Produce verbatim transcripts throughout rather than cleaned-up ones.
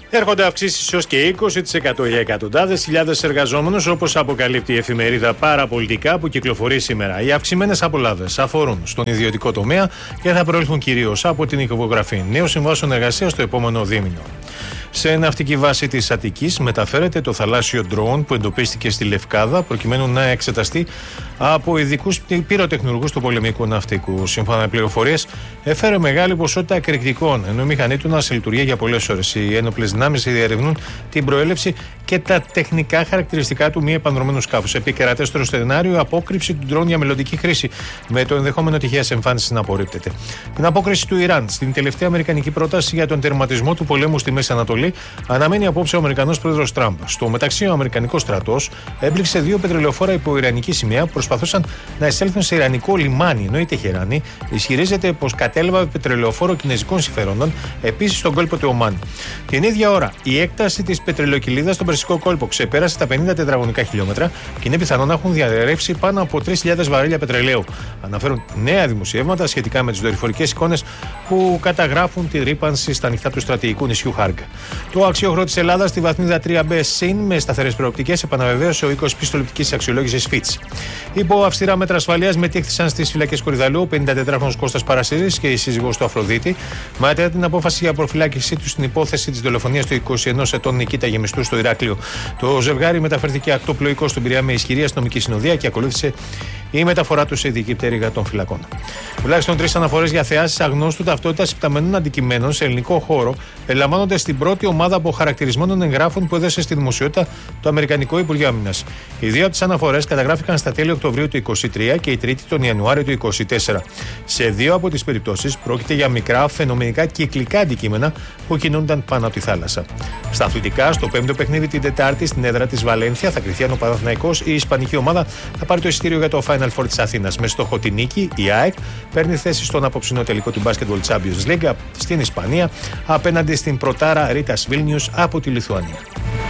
Έρχονται αυξήσεις έως και είκοσι τοις εκατό για εκατοντάδες χιλιάδες εργαζόμενους, όπως αποκαλύπτει η εφημερίδα Παραπολιτικά που κυκλοφορεί σήμερα. Οι αυξημένες απολαύες αφορούν στον ιδιωτικό τομέα και θα προέλθουν κυρίως από την υπογραφή νέων συμβάσεων εργασίας στο επόμενο δίμηνο. Σε ναυτική βάση της Αττικής μεταφέρεται το θαλάσσιο ντρόουν που εντοπίστηκε στη Λευκάδα προκειμένου να εξεταστεί από ειδικούς πυροτεχνουργούς του πολεμικού ναυτικού. Σύμφωνα με πληροφορίες, έφερε μεγάλη ποσότητα εκρηκτικών, ενώ η μηχανή του να σε λειτουργεί για πολλές ώρες. Οι ένοπλες δυνάμεις διερευνούν την προέλευση και τα τεχνικά χαρακτηριστικά του μη επανδρομένου σκάφους. Επικερατέστερο σενάριο, απόκρυψη του ντρόουν για μελλοντική χρήση, με το ενδεχόμενο τυχαίας εμφάνισης να απορρίπτεται. Την απόκριση του Ιράν στην τελευταία αμερικανική πρόταση για τον τερματισμό του πολέμου στη Μέση Ανατολή αναμένει απόψε ο Αμερικανός πρόεδρος Τραμπ. Στο μεταξύ, ο Αμερικανικός στρατός έμπληξε δύο πετρελαιοφόρα υπό ιρανική σημαία που προσπαθούσαν να εισέλθουν σε ιρανικό λιμάνι, ενώ η Τεχεράνη ισχυρίζεται πως κατέλαβε πετρελαιοφόρο κινέζικων συμφερόντων, επίσης στον κόλπο του Ομάν. Την ίδια ώρα, η έκταση της πετρελαιοκυλίδας στον Περσικό κόλπο ξεπέρασε τα πενήντα τετραγωνικά χιλιόμετρα και είναι πιθανό να έχουν διαρρεύσει πάνω από τρεις χιλιάδες βαρέλια πετρελαίου. Αναφέρουν νέα δημοσιεύματα σχετικά με τις δορυφορικές εικόνες που καταγράφουν τη ρύπανση στα νυχτά του στρατηγικού νησιού Χάργκ. Το αξιόχρεο της Ελλάδας στη βαθμίδα τρία μπι συν με σταθερές προοπτικές επαναβεβαίωσε ο οίκος πιστοληπτικής αξιολόγησης Fitch. Υπό αυστηρά μέτρα ασφαλείας μετήχθησαν στις φυλακές Κορυδαλού ο πενηντατετράχρονος Κώστας Παρασύρης και η σύζυγός του Αφροδίτη, μετά την απόφαση για προφυλάκησή του στην υπόθεση της δολοφονίας του είκοσι ενός ετών Νικήτα Γεμιστού στο Ηράκλειο. Το ζευγάρι μεταφέρθηκε ακτοπλοϊκό στον Πειραιά με ισχυρή αστυνομική συνοδεία και ακολούθησε η μεταφορά του σε ειδική πτέρυγα των φυλακών. Τουλάχιστον τρεις αναφορές για θεάσεις αγνώστου ταυτότητας υπταμένων αντικειμένων σε ελληνικό χώρο περιλαμβάνονται στην πρώτη ομάδα αποχαρακτηρισμένων εγγράφων που έδωσε στη δημοσιότητα το Αμερικανικό Υπουργείο Άμυνας. Οι δύο από τις αναφορές καταγράφηκαν στα τέλη Οκτωβρίου του είκοσι τρία και η τρίτη τον Ιανουάριο του είκοσι τέσσερα. Σε δύο από τις περιπτώσεις πρόκειται για μικρά φαινομενικά κυκλικά αντικείμενα που κινούνταν πάνω από τη θάλασσα. Στα αθλητικά, στο πέμπτο παιχνίδι την Τετάρτη στην έδρα της Βαλένθια θα κριθεί αν ο Παναθηναϊκός ή η Ισπανική ομάδα θα πάρει το εισιτήριο για το Final Four της Αθήνας. Με στόχο τη νίκη, η ΑΕΚ παίρνει θέση στον απόψινό τελικό του Basketball Champions League στην Ισπανία απέναντι στην πρωτάρα Ρίτας Βίλνιους από τη Λιθουανία.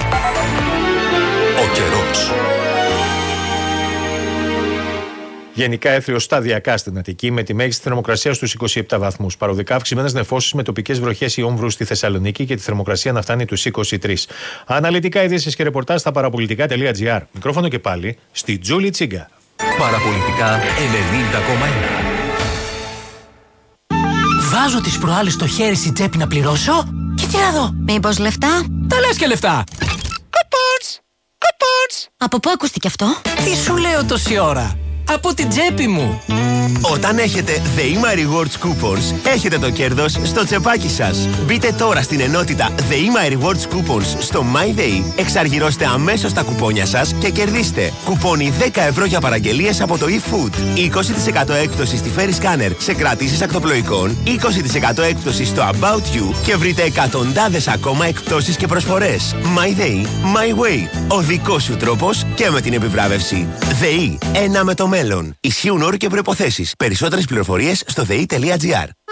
Ο καιρός. Γενικά έθριο σταδιακά στην Αττική με τη μέγιστη θερμοκρασία στους είκοσι επτά βαθμούς. Παροδικά αυξημένες νεφώσεις με τοπικές βροχές ή όμβρους στη Θεσσαλονίκη και τη θερμοκρασία να φτάνει τους είκοσι τρία. Αναλυτικά ειδήσεις και ρεπορτάζ στα παραπολιτικά τελεία τζι άρ. Μικρόφωνο και πάλι στη Τζούλη Τσίγκα. Παραπολιτικά ενενήντα κόμμα ένα. Βάζω τις προάλλες στο χέρι στην τσέπη να πληρώσω και τι να δω. Μήπως λεφτά? Τα λες και λεφτά. Κουπόνς, κουπόνς. Από πού ακούστηκε αυτό? Τι σου λέω τόση ώρα? Από την τσέπη μου. Όταν έχετε The My Rewards Coupons, έχετε το κέρδος στο τσεπάκι σας. Μπείτε τώρα στην ενότητα The My Rewards Coupons στο MyDay, εξαργυρώστε αμέσως τα κουπόνια σας και κερδίστε κουπόνι δέκα ευρώ για παραγγελίες από το eFood, είκοσι τοις εκατό έκπτωση στη Ferry Scanner σε κρατήσεις ακτοπλοϊκών, είκοσι τοις εκατό έκπτωση στο About You και βρείτε εκατοντάδες ακόμα εκπτώσεις και προσφορές. MyDay, My Way, ο δικός σου τρόπος και με την επιβράβευση. ΔΕΗ, ένα με το μέλλον. Ισχύουν όροι και προϋποθέσεις. Περισσότερες πληροφορίες στο δε ι τελεία τζι άρ.